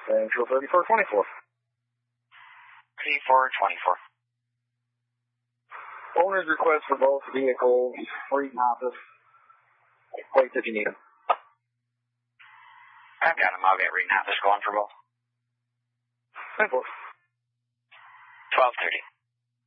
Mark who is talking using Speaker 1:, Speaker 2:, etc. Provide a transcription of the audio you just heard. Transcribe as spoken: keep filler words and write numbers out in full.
Speaker 1: Central thirty-four twenty-four.
Speaker 2: thirty-four twenty-four.
Speaker 1: Owner's request for both vehicles, free Compass. Plates if you need them.
Speaker 2: I've got them. I'll get Renatus going for both.
Speaker 1: Simple.
Speaker 2: twelve thirty.